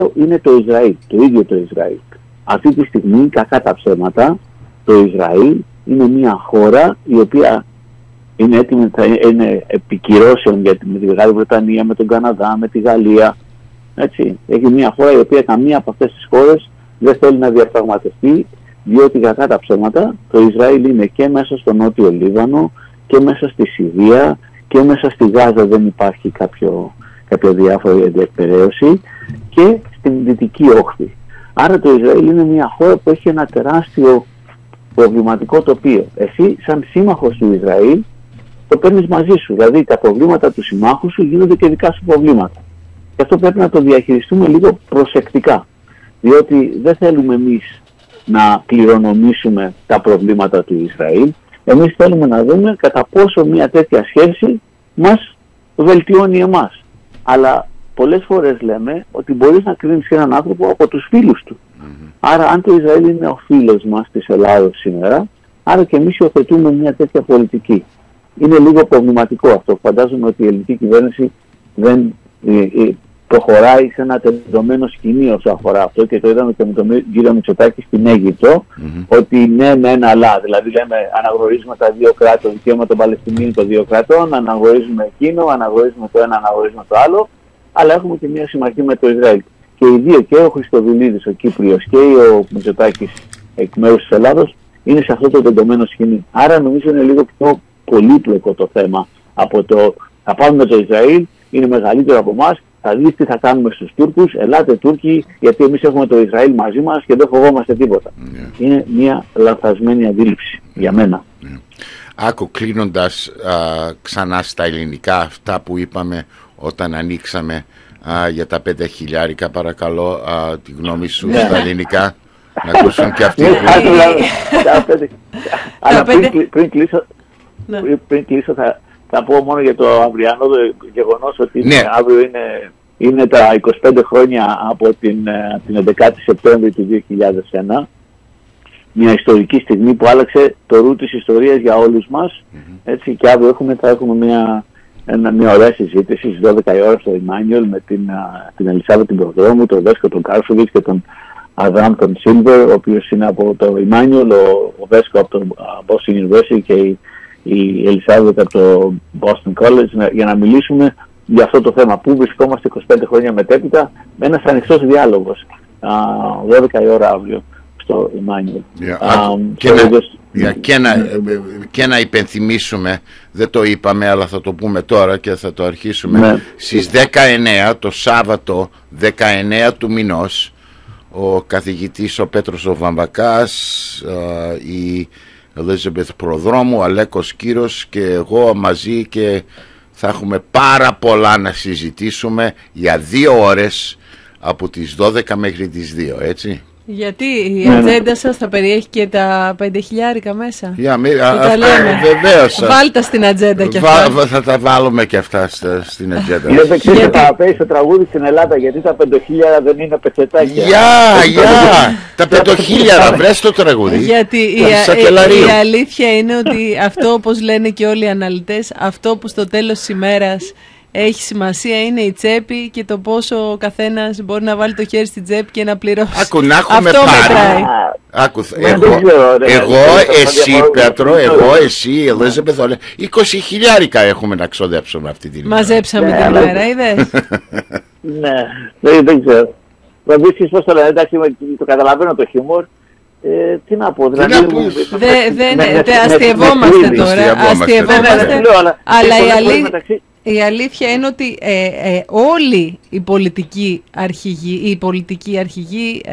είναι το Ισραήλ, το ίδιο το Ισραήλ. Αυτή τη στιγμή, κακά τα ψέματα, το Ισραήλ είναι μια χώρα η οποία είναι έτοιμη, θα είναι επικυρώσεων με τη Μεγάλη Βρετανία, με τον Καναδά, με τη Γαλλία. Έτσι. Έχει μια χώρα η οποία καμία από αυτές τις χώρες δεν θέλει να διαπραγματευτεί, διότι κακά τα ψέματα το Ισραήλ είναι και μέσα στο Νότιο Λίβανο και μέσα στη Συρία και μέσα στη Γάζα δεν υπάρχει κάποιο διάφορη διεκπαιρέωση και στην Δυτική Όχθη. Άρα το Ισραήλ είναι μια χώρα που έχει ένα τεράστιο προβληματικό τοπίο. Εσύ σαν σύμμαχος του Ισραήλ το παίρνεις μαζί σου, δηλαδή τα προβλήματα του συμμάχου σου γίνονται και δικά σου προβλήματα. Και αυτό πρέπει να το διαχειριστούμε λίγο προσεκτικά, διότι δεν θέλουμε εμείς να κληρονομήσουμε τα προβλήματα του Ισραήλ. Εμείς θέλουμε να δούμε κατά πόσο μια τέτοια σχέση μας βελτιώνει εμάς. Αλλά πολλές φορές λέμε ότι μπορείς να κρίνεις έναν άνθρωπο από τους φίλους του. Άρα αν το Ισραήλ είναι ο φίλος μας της Ελλάδος σήμερα, άρα και εμείς υιοθετούμε μια τέτοια πολιτική. Είναι λίγο προβληματικό αυτό. Φαντάζομαι ότι η ελληνική κυβέρνηση δεν προχωράει σε ένα τεντωμένο σκηνή όσο αφορά αυτό, και το είδαμε και με τον κύριο Μητσοτάκη στην Αίγυπτο, ότι ναι, αλλά. Δηλαδή λέμε αναγνωρίζουμε τα δύο κράτη, το δικαίωμα των Παλαιστινίων των δύο κρατών, αναγνωρίζουμε εκείνο, αναγνωρίζουμε το ένα, αναγνωρίζουμε το άλλο, αλλά έχουμε και μια συμμαχία με το Ισραήλ. Και οι δύο, και ο Χριστοδουλίδης, ο Κύπριος, και ο Μητσοτάκης εκ μέρους της Ελλάδος, είναι σε αυτό το τεντωμένο σκηνή. Άρα νομίζω είναι λίγο πιο πολύπλοκο το θέμα από το θα πάμε το Ισραήλ, είναι μεγαλύτερο από εμάς, θα δεις τι θα κάνουμε στους Τούρκους, ελάτε Τούρκοι, γιατί εμείς έχουμε το Ισραήλ μαζί μας και δεν φοβόμαστε τίποτα. Είναι μια λανθασμένη αντίληψη για μένα. Άκου, κλείνοντας ξανά στα ελληνικά αυτά που είπαμε όταν ανοίξαμε για τα 5.000, παρακαλώ τη γνώμη σου στα ελληνικά, να ακούσουν και αυτοί. Αλλά πριν κλείσω θα πω μόνο για το αυριανό το γεγονός ότι αύριο είναι τα 25 χρόνια από την 11η Σεπτέμβρη του 2001, μια ιστορική στιγμή που άλλαξε το ρου της ιστορίας για όλους μας, έτσι, και αύριο θα έχουμε μια ωραία συζήτηση στις 12 η ώρα στο Ιμάνιουελ με την Ελισάβετ την Προδρόμου, τον Βέσκο τον Κάρσοβιτς και τον Αδάμ τον Σίλβερ, ο οποίος είναι από το Ιμάνιουελ, ο Βέσκο από το Boston University και η Ελισάβετ από το Boston College, για να μιλήσουμε για αυτό το θέμα. Πού βρισκόμαστε 25 χρόνια μετέπειτα, με ένας ανοιχτός διάλογος, 12 η ώρα αύριο στο Ιμάνιουελ. Και να υπενθυμίσουμε, δεν το είπαμε αλλά θα το πούμε τώρα και θα το αρχίσουμε, στις 19, το Σάββατο 19 του μηνός, ο καθηγητής ο Πέτρος ο Βαμβακάς, η Ελίζαμπεθ Προδρόμου, ο Αλέκος Κύρος και εγώ μαζί, και θα έχουμε πάρα πολλά να συζητήσουμε για 2 ώρες από τις 12 μέχρι τις 2, έτσι. Γιατί η ατζέντα σας θα περιέχει και τα 5.000 μέσα. Βεβαίως. Βάλτε στην ατζέντα και αυτά. Θα τα βάλουμε και αυτά στην ατζέντα. Γιατί θα παίξει το τραγούδι στην Ελλάδα, γιατί τα 5.000 δεν είναι πετσετάκια. Τα 5.000 βρες το τραγούδι. Γιατί η αλήθεια είναι ότι αυτό, όπως λένε και όλοι οι αναλυτές, αυτό που στο τέλος της ημέρας έχει σημασία είναι η τσέπη και το πόσο ο καθένας μπορεί να βάλει το χέρι στην τσέπη και να πληρώσει. Άκου, να έχουμε αυτό πάρει. Άκου, εγώ, εσύ Πέτρο, εσύ η Ελίζαμπεθ, 20.000 έχουμε να ξοδέψουμε αυτή την ημέρα. Μαζέψαμε την ημέρα, είδες. Ναι, δεν ξέρω. Βρίσκεις πώς το λένε, εντάξει, το καταλαβαίνω το χιούμορ. Τι να πω, δηλαδή. Αστειευόμαστε τώρα. Αλλά η αλήθεια είναι ότι όλοι οι πολιτικοί αρχηγοί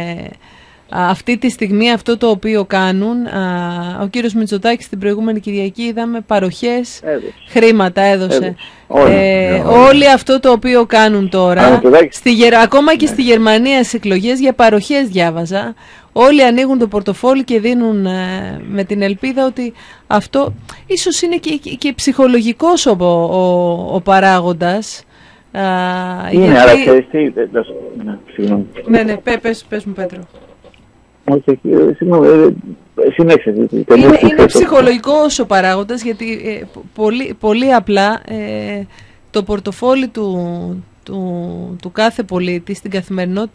αυτή τη στιγμή αυτό το οποίο κάνουν, ο κύριος Μητσοτάκης την προηγούμενη Κυριακή είδαμε παροχές, χρήματα έδωσε. Όλοι αυτό το οποίο κάνουν τώρα, ακόμα και στη Γερμανία στις εκλογές για παροχές διάβαζα, όλοι ανοίγουν το πορτοφόλι και δίνουν με την ελπίδα ότι αυτό ίσως είναι και ψυχολογικός ο παράγοντας. Είναι, αλλά ξέρεις τι, συγγνώμη. Ναι, πες μου Πέτρο. Όχι, συγγνώμη, συνέχισε. Είναι ψυχολογικός ο παράγοντας, γιατί πολύ απλά το πορτοφόλι του κάθε πολίτη στην καθημερινότητα